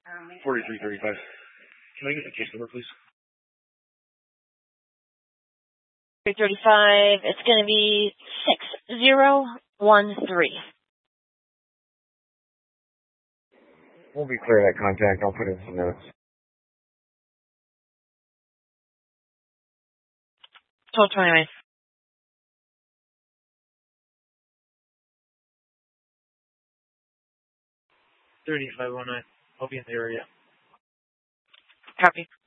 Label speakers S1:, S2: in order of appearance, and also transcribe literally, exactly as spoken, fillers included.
S1: forty-three thirty-five. Can I get the case number, please?
S2: three thirty-five, it's going to be six zero one three.
S1: We'll be clear that contact. I'll put in some notes.
S2: twelve twenty-nine.
S3: thirty-five oh nine. I'll be in the area.
S2: Copy.